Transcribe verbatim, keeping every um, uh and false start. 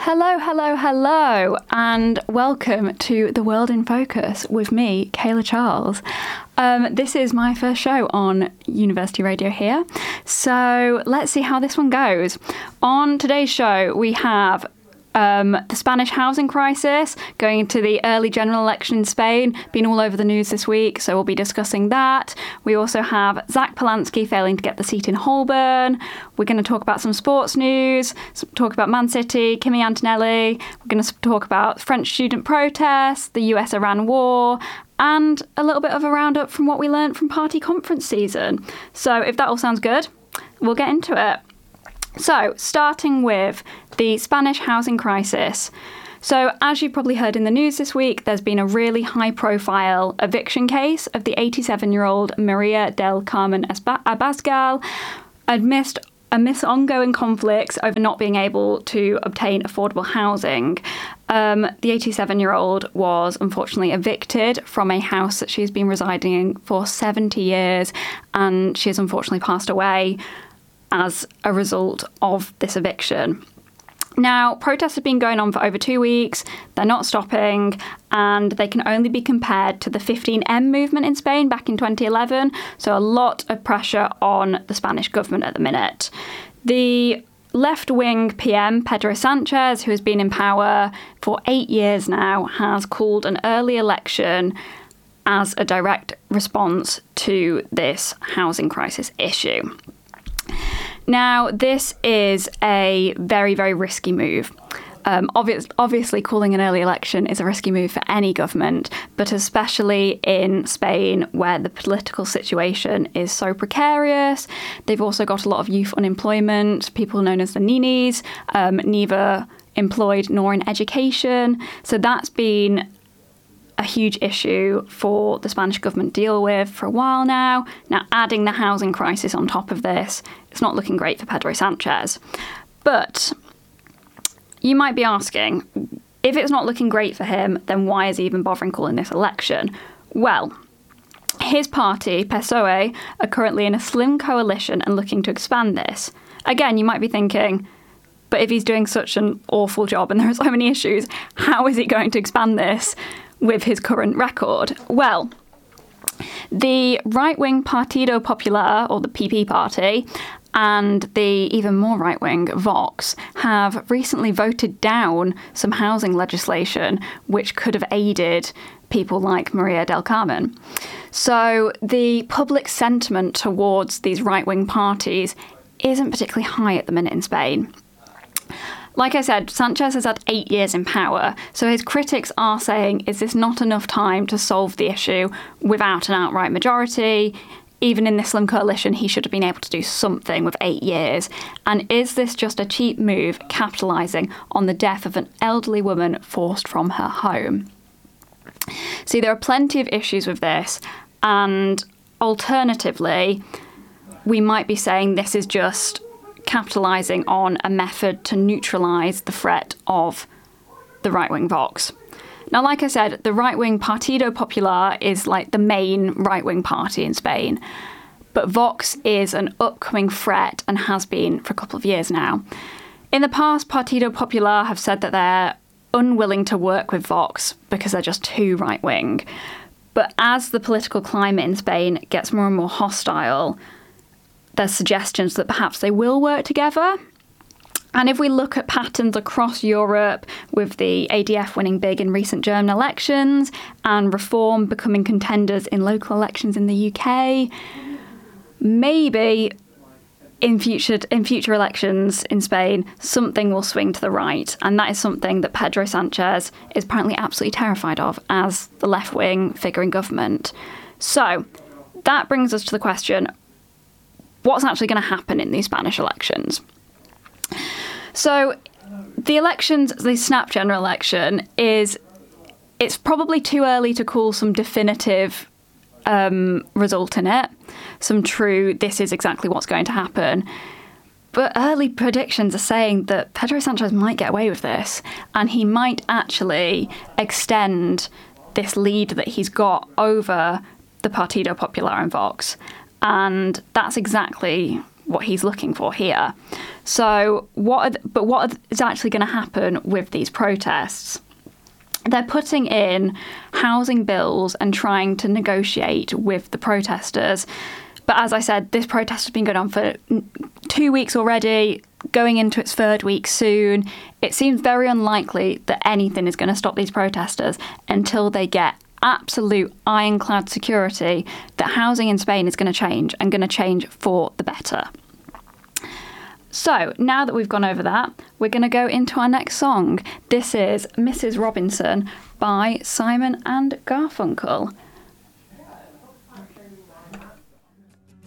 Hello, hello, hello, and welcome to The World in Focus with me, Kayla Charles. Um, this is my first show on University Radio here, so let's see how this one goes. On today's show, we have Um, the Spanish housing crisis, going into the early general election in Spain, been all over the news this week, so we'll be discussing that. We also have Zach Polanski failing to get the seat in Holborn. We're going to talk about some sports news, talk about Man City, Kimi Antonelli. We're going to talk about French student protests, the U S-Iran war, and a little bit of a roundup from what we learned from party conference season. So if that all sounds good, we'll get into it. So, starting with the Spanish housing crisis. So, as you've probably heard in the news this week, there's been a really high-profile eviction case of the eighty-seven-year-old Maria del Carmen Abascal amidst, amidst ongoing conflicts over not being able to obtain affordable housing. Um, the eighty-seven-year-old was unfortunately evicted from a house that she's been residing in for seventy years, and she has unfortunately passed away as a result of this eviction. Now, protests have been going on for over two weeks, they're not stopping, and they can only be compared to the fifteen M movement in Spain back in twenty eleven, so a lot of pressure on the Spanish government at the minute. The left-wing P M, Pedro Sanchez, who has been in power for eight years now, has called an early election as a direct response to this housing crisis issue. Now, this is a very, very risky move. Um, obvious, obviously, calling an early election is a risky move for any government, but especially in Spain, where the political situation is so precarious. They've also got a lot of youth unemployment, people known as the ninis, um, neither employed nor in education. So that's been a huge issue for the Spanish government to deal with for a while now. Now, adding the housing crisis on top of this, it's not looking great for Pedro Sanchez. But you might be asking, if it's not looking great for him, then why is he even bothering calling this election? Well, his party, P S O E, are currently in a slim coalition and looking to expand this. Again, you might be thinking, but if he's doing such an awful job and there are so many issues, how is he going to expand this with his current record? Well, the right-wing Partido Popular, or the P P party, and the even more right-wing Vox have recently voted down some housing legislation which could have aided people like Maria del Carmen. So the public sentiment towards these right-wing parties isn't particularly high at the minute in Spain. Like I said, Sanchez has had eight years in power, so his critics are saying, is this not enough time to solve the issue without an outright majority? Even in this slim coalition, he should have been able to do something with eight years. And is this just a cheap move capitalising on the death of an elderly woman forced from her home? See, there are plenty of issues with this, and alternatively, we might be saying this is just capitalising on a method to neutralise the threat of the right-wing Vox. Now, like I said, the right-wing Partido Popular is like the main right-wing party in Spain, but Vox is an upcoming threat and has been for a couple of years now. In the past, Partido Popular have said that they're unwilling to work with Vox because they're just too right-wing. But as the political climate in Spain gets more and more hostile, there's suggestions that perhaps they will work together. And if we look at patterns across Europe, with the A D F winning big in recent German elections and Reform becoming contenders in local elections in the U K, maybe in future in future elections in Spain, something will swing to the right. And that is something that Pedro Sanchez is apparently absolutely terrified of as the left-wing figure in government. So that brings us to the question, what's actually going to happen in these Spanish elections? So the elections, the snap general election, is it's probably too early to call some definitive um, result in it, some true, this is exactly what's going to happen. But early predictions are saying that Pedro Sanchez might get away with this, and he might actually extend this lead that he's got over the Partido Popular and Vox. And that's exactly what he's looking for here. So what? Are th- but what is actually going to happen with these protests? They're putting in housing bills and trying to negotiate with the protesters. But as I said, this protest has been going on for two weeks already, going into its third week soon. It seems very unlikely that anything is going to stop these protesters until they get absolute ironclad security that housing in Spain is going to change and going to change for the better. So now that we've gone over that, we're going to go into our next song. This is Missus Robinson by Simon and Garfunkel.